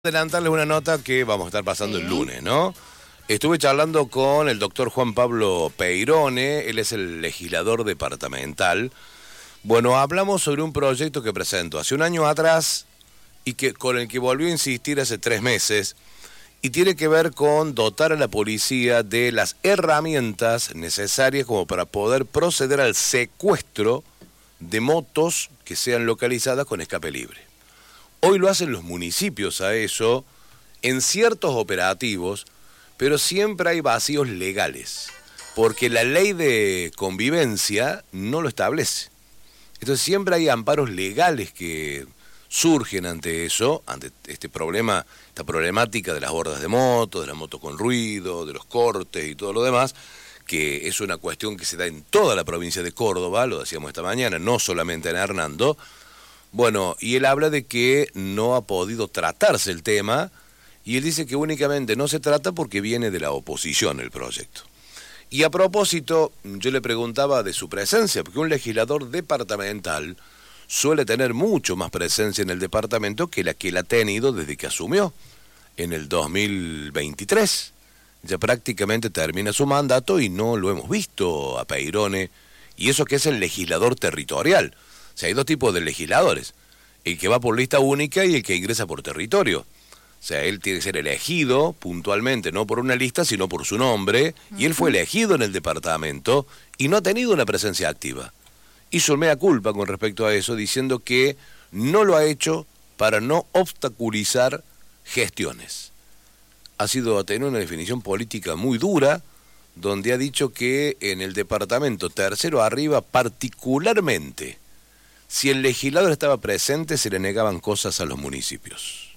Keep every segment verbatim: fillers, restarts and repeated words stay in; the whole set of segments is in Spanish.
Adelantarles una nota que vamos a estar pasando Sí. el lunes, ¿no? Estuve charlando con el doctor Juan Pablo Peirone, él es el legislador departamental. Bueno, hablamos sobre un proyecto que presentó hace un año atrás y que con el que volvió a insistir hace tres meses, y tiene que ver con dotar a la policía de las herramientas necesarias como para poder proceder al secuestro de motos que sean localizadas con escape libre. Hoy lo hacen los municipios a eso, en ciertos operativos, pero siempre hay vacíos legales, porque la ley de convivencia no lo establece. Entonces siempre hay amparos legales que surgen ante eso, ante este problema, esta problemática de las hordas de motos, de la moto con ruido, de los cortes y todo lo demás, que es una cuestión que se da en toda la provincia de Córdoba, lo decíamos esta mañana, no solamente en Hernando. Bueno, y él habla de que no ha podido tratarse el tema, y él dice que únicamente no se trata porque viene de la oposición el proyecto. Y a propósito, yo le preguntaba de su presencia, porque un legislador departamental suele tener mucho más presencia en el departamento que la que él ha tenido desde que asumió, en el dos mil veintitrés. Ya prácticamente termina su mandato y no lo hemos visto a Peirone, y eso que es el legislador territorial. O sea, hay dos tipos de legisladores, el que va por lista única y el que ingresa por territorio. O sea, él tiene que ser elegido puntualmente, no por una lista, sino por su nombre, uh-huh. Y él fue elegido en el departamento y no ha tenido una presencia activa. Hizo mea culpa con respecto a eso, diciendo que no lo ha hecho para no obstaculizar gestiones. Ha sido a tener una definición política muy dura, donde ha dicho que en el departamento tercero arriba particularmente, si el legislador estaba presente, se le negaban cosas a los municipios.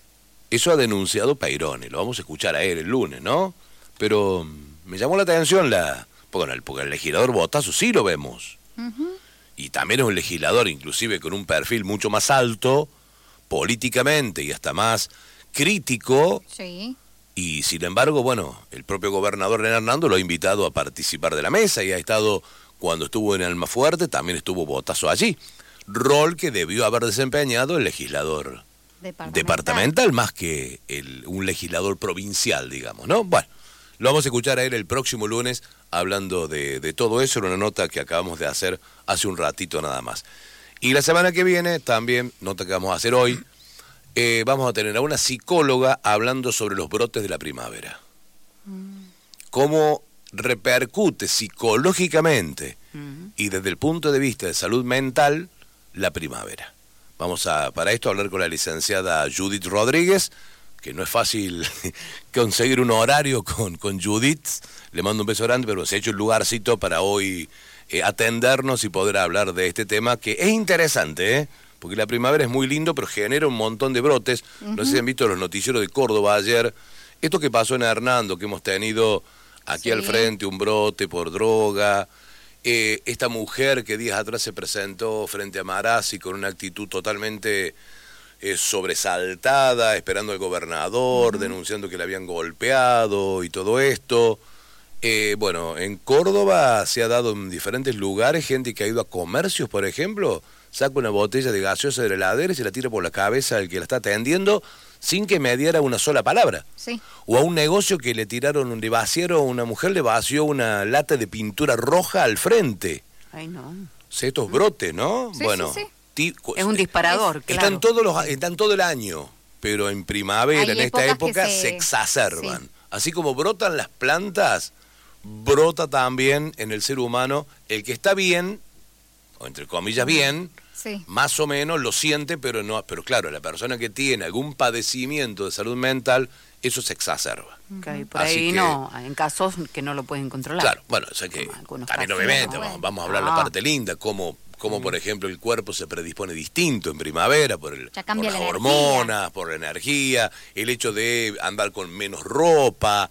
Eso ha denunciado Peirone, lo vamos a escuchar a él el lunes, ¿no? Pero me llamó la atención la... Porque el, porque el legislador Botazo sí lo vemos. Uh-huh. Y también es un legislador, inclusive con un perfil mucho más alto, políticamente y hasta más crítico. Sí. Y sin embargo, bueno, el propio gobernador Hernando lo ha invitado a participar de la mesa y ha estado... Cuando estuvo en Almafuerte, también estuvo Botazo allí. Rol que debió haber desempeñado el legislador departamental, departamental más que el, un legislador provincial, digamos, ¿no? Bueno, lo vamos a escuchar a él el próximo lunes hablando de, de todo eso, en una nota que acabamos de hacer hace un ratito nada más. Y la semana que viene, también, nota que vamos a hacer hoy, eh, vamos a tener a una psicóloga hablando sobre los brotes de la primavera. Mm. Cómo repercute psicológicamente uh-huh. y desde el punto de vista de salud mental la primavera. Vamos a, para esto, a hablar con la licenciada Judith Rodríguez, que no es fácil conseguir un horario con, con Judith. Le mando un beso grande, pero se ha hecho un lugarcito para hoy eh, atendernos y poder hablar de este tema, que es interesante, ¿eh? Porque la primavera es muy lindo, pero genera un montón de brotes. Uh-huh. No sé si han visto los noticieros de Córdoba ayer. Esto que pasó en Hernando, que hemos tenido aquí sí. al frente un brote por droga, eh, esta mujer que días atrás se presentó frente a Marazzi con una actitud totalmente eh, sobresaltada, esperando al gobernador, uh-huh. denunciando que le habían golpeado y todo esto. Eh, bueno, en Córdoba se ha dado en diferentes lugares, gente que ha ido a comercios, por ejemplo, saca una botella de gaseosa de la heladera y se la tira por la cabeza al que la está atendiendo, sin que mediara una sola palabra. Sí. O a un negocio que le tiraron, le vaciaron, una mujer le vació una lata de pintura roja al frente. Ay, no. O sea, estos brotes, ¿no? Sí, bueno, sí, sí. Ti, es un disparador, es, claro. Están todos los, están todo el año, pero en primavera, Hay en esta época, se... se exacerban. Sí. Así como brotan las plantas, brota también en el ser humano el que está bien, o entre comillas bien, sí. más o menos lo siente, pero no, pero claro, la persona que tiene algún padecimiento de salud mental, eso se exacerba. Okay, por Así ahí que, no, en casos que no lo pueden controlar. Claro, bueno, o sea que también obviamente vamos, vamos a hablar no. la parte linda, cómo, cómo mm. por ejemplo el cuerpo se predispone distinto en primavera por, el, por las hormonas, por la energía, el hecho de andar con menos ropa.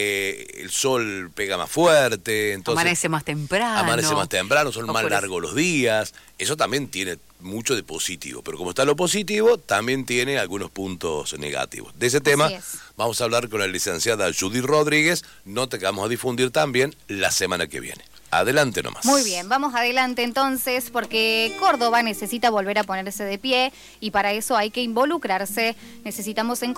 Eh, el sol pega más fuerte, entonces amanece más temprano, amanece más temprano, son más por largos los días, eso también tiene mucho de positivo, pero como está lo positivo, también tiene algunos puntos negativos. De ese tema vamos a hablar con la licenciada Judith Rodríguez, nota que vamos a difundir también la semana que viene. Adelante nomás. Muy bien, vamos adelante entonces, porque Córdoba necesita volver a ponerse de pie y para eso hay que involucrarse. Necesitamos encontrar